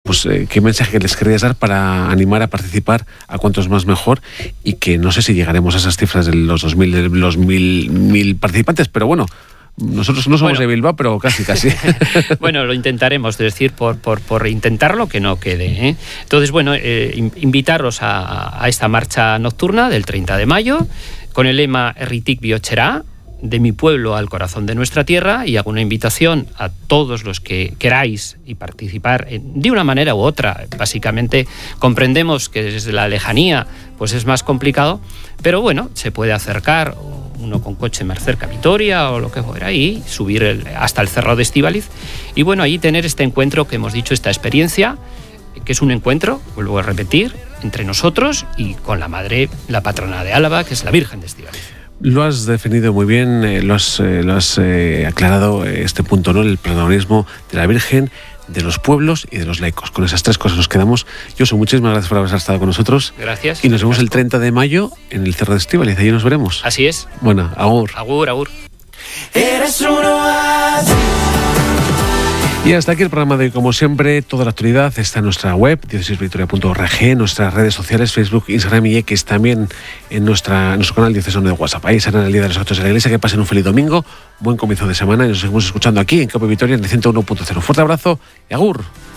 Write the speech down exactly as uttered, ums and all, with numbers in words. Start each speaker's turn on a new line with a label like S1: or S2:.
S1: pues eh, qué mensaje les querías dar para animar a participar a cuantos más mejor, y que no sé si llegaremos a esas cifras de los dos mil, de los mil, mil participantes, pero bueno, nosotros no somos bueno. de Bilbao, pero casi, casi.
S2: Bueno, lo intentaremos, es decir, por, por, por intentarlo que no quede, ¿eh? Entonces, bueno, eh, invitaros a, a esta marcha nocturna del treinta de mayo, con el lema Erritik Bihotxera, de mi pueblo al corazón de nuestra tierra, y hago una invitación a todos los que queráis y participar en, de una manera u otra. Básicamente comprendemos que desde la lejanía pues es más complicado, pero bueno, se puede acercar uno con coche más cerca a Vitoria o lo que fuera, y subir el, hasta el Cerro de Estíbaliz, y bueno, ahí tener este encuentro que hemos dicho, esta experiencia, que es un encuentro, vuelvo a repetir, entre nosotros y con la madre, la patrona de Álava, que es la Virgen de Estíbaliz.
S1: Lo has definido muy bien, eh, lo has, eh, lo has eh, aclarado, eh, este punto, ¿no? El protagonismo de la Virgen, de los pueblos y de los laicos. Con esas tres cosas nos quedamos. Josu, muchísimas gracias por haber estado con nosotros.
S2: Gracias.
S1: Y nos vemos el treinta de mayo en el Cerro de Estíbaliz. Allí nos veremos.
S2: Así es.
S1: Bueno, agur.
S2: Agur, agur.
S3: Eres uno más.
S1: Y hasta aquí el programa de hoy. Como siempre, toda la actualidad está en nuestra web, diócesis vitoria punto org, en nuestras redes sociales, Facebook, Instagram y X, también en, nuestra, en nuestro canal diocesano de WhatsApp. Ahí será el día de los actos de la Iglesia. Que pasen un feliz domingo, buen comienzo de semana, y nos seguimos escuchando aquí en Cope Vitoria en el ciento uno punto cero. Fuerte abrazo y agur.